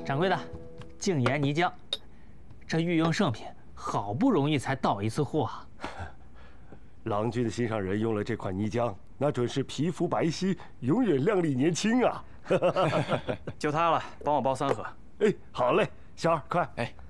掌柜的，净盐泥浆，这御用圣品，好不容易才到一次货啊。 郎君的心上人用了这款泥浆，那准是皮肤白皙，永远靓丽年轻啊！ 就它了，帮我包3盒。 哎，好嘞，小二快。 哎。